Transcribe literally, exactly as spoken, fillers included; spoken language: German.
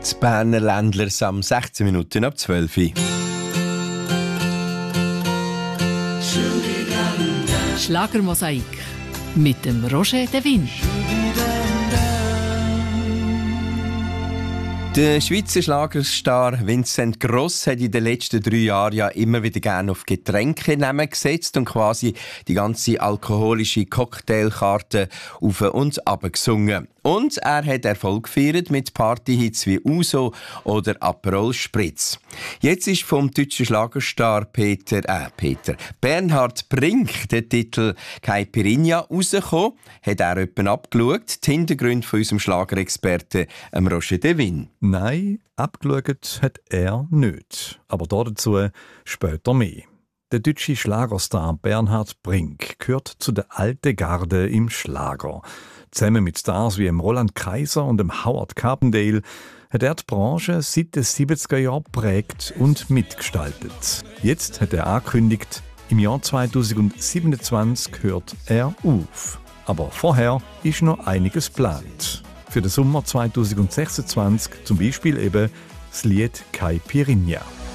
Das Berner Ländler am sechzehn Minuten ab zwölf Uhr. Schlagermosaik mit dem Roger de Win. Der Schweizer Schlagerstar Vincent Gross hat in den letzten drei Jahren ja immer wieder gerne auf Getränkenamen gesetzt und quasi die ganze alkoholische Cocktailkarte auf und ab gesungen. Und er hat Erfolg gefeiert mit Partyhits wie Uso oder Aperol Spritz. Jetzt ist vom deutschen Schlagerstar Peter, äh, Peter Bernhard Brink der Titel «Caipirinha» rausgekommen. Hat er jemanden abgeschaut? Die Hintergründe von unserem Schlagerexperten Roger de Win. Nein, abgeschaut hat er nicht. Aber dazu später mehr. Der deutsche Schlagerstar Bernhard Brink gehört zu der alten Garde im Schlager. Zusammen mit Stars wie Roland Kaiser und Howard Carpendale hat er die Branche seit den siebziger Jahren geprägt und mitgestaltet. Jetzt hat er angekündigt, im Jahr zweitausendsiebenundzwanzig hört er auf. Aber vorher ist noch einiges geplant. Für den Sommer zweitausendsechsundzwanzig zum Beispiel eben das Lied «Caipirinha».